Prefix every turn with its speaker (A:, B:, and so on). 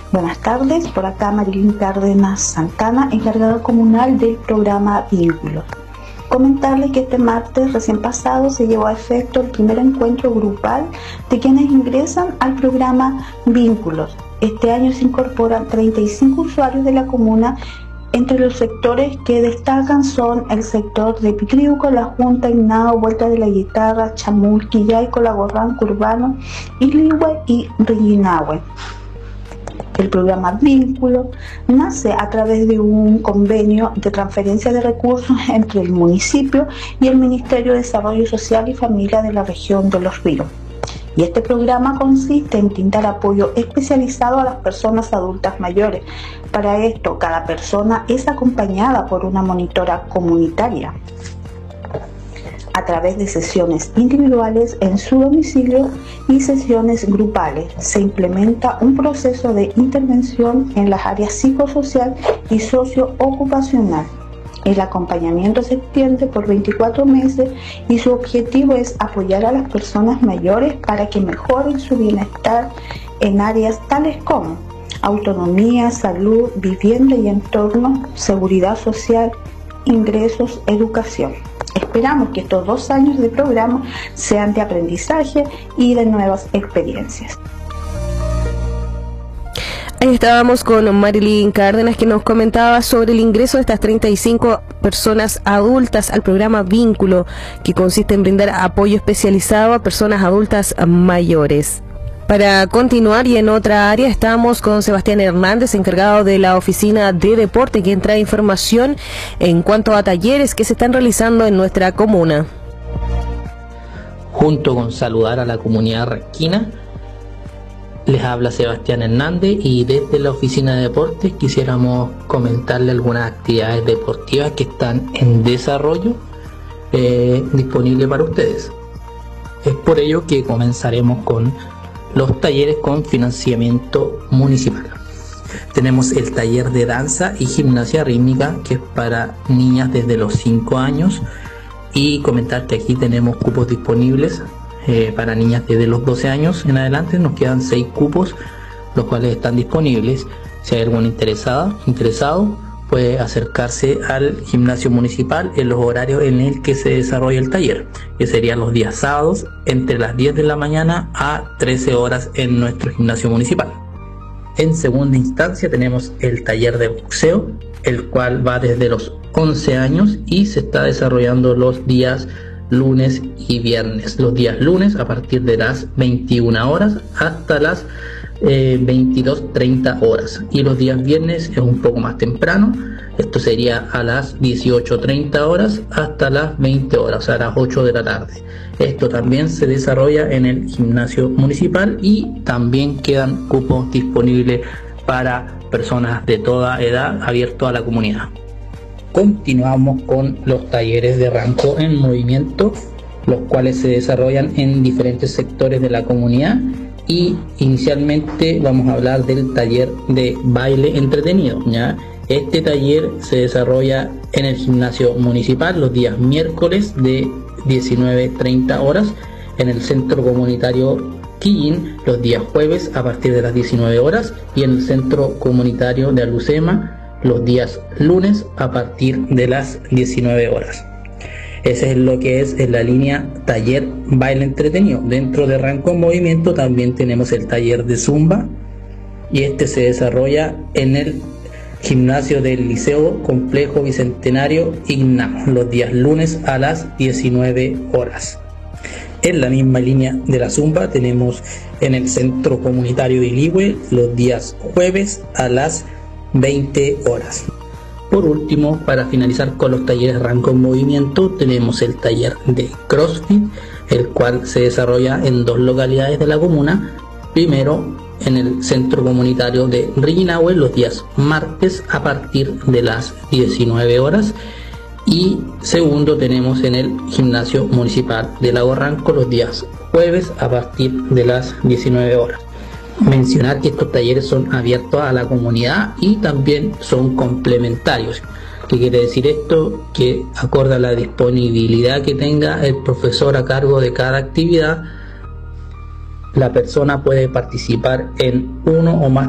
A: Buenas tardes, por acá Marilyn Cárdenas Santana, encargada comunal del programa Vínculos. Comentarles que este martes recién pasado se llevó a efecto el primer encuentro grupal de quienes ingresan al programa Vínculos. Este año se incorporan 35 usuarios de la comuna. Entre los sectores que destacan son el sector de Picriuco, La Junta, Ignao, Vuelta de la Guitarra, Chamul, Quillay, Colagorrán, Urbano, Iligüe y Rillinahue. El programa Vínculo nace a través de un convenio de transferencia de recursos entre el municipio y el Ministerio de Desarrollo Social y Familia de la región de Los Ríos. Y este programa consiste en brindar apoyo especializado a las personas adultas mayores. Para esto, cada persona es acompañada por una monitora comunitaria a través de sesiones individuales en su domicilio y sesiones grupales. Se implementa un proceso de intervención en las áreas psicosocial y socioocupacional. El acompañamiento se extiende por 24 meses y su objetivo es apoyar a las personas mayores para que mejoren su bienestar en áreas tales como autonomía, salud, vivienda y entorno, seguridad social, ingresos, educación. Esperamos que estos 2 años de programa sean de aprendizaje y de nuevas experiencias.
B: Ahí estábamos con Marilyn Cárdenas, que nos comentaba sobre el ingreso de estas 35 personas adultas al programa Vínculo, que consiste en brindar apoyo especializado a personas adultas mayores. Para continuar, y en otra área, estamos con Sebastián Hernández, encargado de la oficina de deporte, quien trae información en cuanto a talleres que se están realizando en nuestra comuna.
C: Junto con saludar a la comunidad ranquina, les habla Sebastián Hernández, y desde la oficina de deportes quisiéramos comentarle algunas actividades deportivas que están en desarrollo disponibles para ustedes. Es por ello que comenzaremos con los talleres con financiamiento municipal. Tenemos el taller de danza y gimnasia rítmica, que es para niñas desde los 5 años, y comentar que aquí tenemos cupos disponibles para niñas desde los 12 años en adelante. Nos quedan 6 cupos, los cuales están disponibles. Si hay algún interesado, puede acercarse al gimnasio municipal en los horarios en el que se desarrolla el taller, que serían los días sábados entre las 10 de la mañana a 13 horas en nuestro gimnasio municipal. En segunda instancia tenemos el taller de boxeo, el cual va desde los 11 años y se está desarrollando los días lunes y viernes. Los días lunes a partir de las 21 horas hasta las 22:30 horas, y los días viernes es un poco más temprano. Esto sería a las 18:30 horas hasta las 20 horas, o sea, a las 8 de la tarde. Esto también se desarrolla en el gimnasio municipal, y también quedan cupos disponibles para personas de toda edad, abierto a la comunidad. Continuamos con los talleres de rango en movimiento, los cuales se desarrollan en diferentes sectores de la comunidad. Y inicialmente vamos a hablar del taller de baile entretenido, ¿ya? Este taller se desarrolla en el gimnasio municipal los días miércoles de 19:30 horas, en el centro comunitario Quillín los días jueves a partir de las 19 horas y en el centro comunitario de Alucema los días lunes a partir de las 19 horas. Ese es lo que es en la línea taller baile entretenido. Dentro de rango en movimiento también tenemos el taller de zumba, y este se desarrolla en el gimnasio del Liceo Complejo Bicentenario Ignao los días lunes a las 19 horas. En la misma línea de la zumba tenemos en el centro comunitario de Iligüe los días jueves a las 20 horas. Por último, para finalizar con los talleres rango en movimiento, tenemos el taller de CrossFit, el cual se desarrolla en 2 localidades de la comuna. Primero, en el centro comunitario de Rillinahue los días martes a partir de las 19 horas. Y segundo, tenemos en el gimnasio municipal de Lago Ranco los días jueves a partir de las 19 horas. Mencionar que estos talleres son abiertos a la comunidad y también son complementarios. ¿Qué quiere decir esto? Que acorde a la disponibilidad que tenga el profesor a cargo de cada actividad, la persona puede participar en uno o más